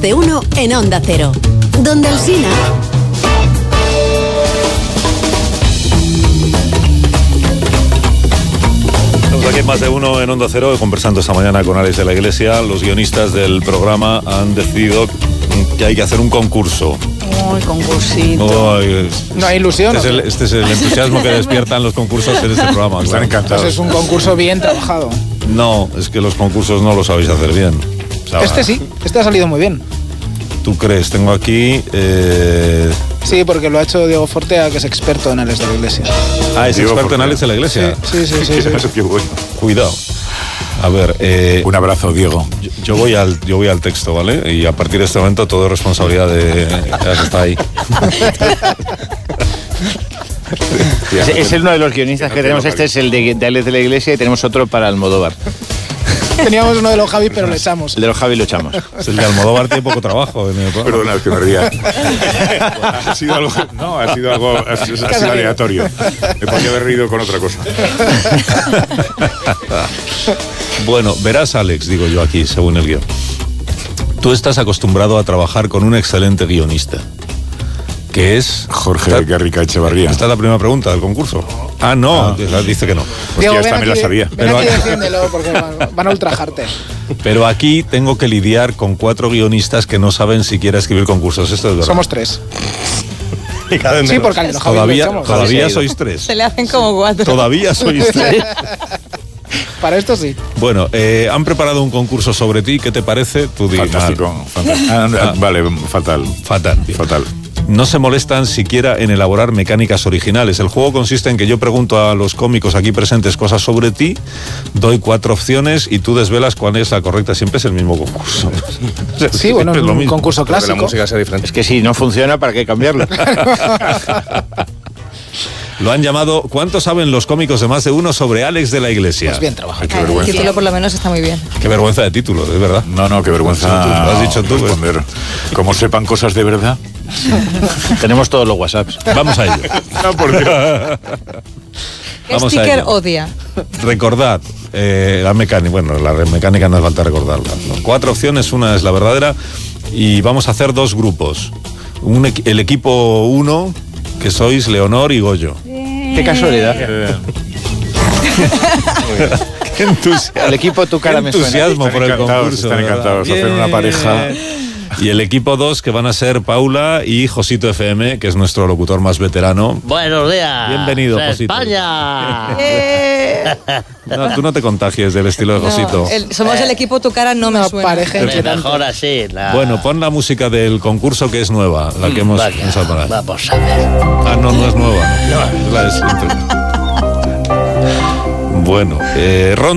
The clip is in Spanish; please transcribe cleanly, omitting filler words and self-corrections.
de uno en Onda Cero. Donde Alsina. Estamos aquí en Más de Uno en Onda Cero, conversando esta mañana con Alex de la Iglesia. Los guionistas del programa han decidido que hay que hacer un concurso. Ay, concursito. No hay ilusión. Este es el entusiasmo que despiertan los concursos en este programa. Están encantados. Pues es un concurso bien trabajado. No, es que los concursos no lo sabéis hacer bien. O sea, este ha salido muy bien. ¿Tú crees? Tengo aquí... Sí, porque lo ha hecho Diego Fortea, que es experto en Alex de la Iglesia. Ah, es Diego experto Fortea. en Alex de la Iglesia. Sí. Qué bueno. Cuidado. A ver, Un abrazo, Diego. yo voy al texto, ¿vale? Y a partir de este momento todo es responsabilidad de la que está ahí. Es uno de los guionistas que tenemos. Este es el de Alex de la Iglesia y tenemos otro para Almodóvar. Teníamos uno de los Javi, pero lo echamos. El de los Javi lo echamos. Es el de Almodóvar, tiene poco trabajo en el programa. Perdona, es que me ría. Ha sido algo aleatorio. Me podía haber reído con otra cosa. Bueno, verás, Alex, digo yo aquí, según el guión. Tú estás acostumbrado a trabajar con un excelente guionista, que es... Jorge Garrica Echevarría. Esta es la primera pregunta del concurso. Ah, no, dice que no. Diego, esta me la sabía. Ven aquí y defiéndelo, porque van a ultrajarte. Pero aquí tengo que lidiar con 4 guionistas que no saben siquiera escribir concursos. Esto es verdad. Somos 3. Sí, porque al de los Javi lo echamos. Todavía sois 3. Se le hacen como 4. Todavía sois 3. Para esto sí. Bueno, han preparado un concurso sobre ti. ¿Qué te parece? Tú di, Fantástico. Vale, fatal. Fatal. Bien. Fatal. No se molestan siquiera en elaborar mecánicas originales. El juego consiste en que yo pregunto a los cómicos aquí presentes cosas sobre ti, doy 4 opciones y tú desvelas cuál es la correcta. Siempre es el mismo concurso. Sí, bueno, es un concurso clásico. La música sea diferente. Es que si no funciona, ¿para qué cambiarlo? Lo han llamado ¿Cuánto saben los cómicos de Más de Uno sobre Alex de la Iglesia? Pues bien trabajado. Qué El vergüenza. título por lo menos está muy bien. Qué vergüenza de título, es verdad. No, qué vergüenza. Lo has dicho tú, responder. Como sepan cosas de verdad. Tenemos todos los WhatsApps. Vamos a ello. No, por Dios. ¿Qué Vamos a sticker ello. odia? Recordad, la mecánica, bueno, la mecánica no hace falta recordarla. 4 opciones, una es la verdadera y vamos a hacer 2 grupos. El equipo 1, que sois Leonor y Goyo. Qué casualidad. Qué entusiasmo. El equipo Tu Cara Me Suena. Entusiasmo por el concurso. Están encantados. Hacen una pareja. Y el equipo 2, que van a ser Paula y Josito FM, que es nuestro locutor más veterano. Buenos días. Bienvenido, Josito. España. No, tú no te contagies del estilo de Josito. Somos el equipo Tu Cara No Me Una Suena. pareja inquietante. Mejor así. Bueno, pon la música del concurso, que es nueva, la que hemos Vaya, a poner. vamos a ver. Ah, no es nueva. No. Es la de siempre. Bueno, Ron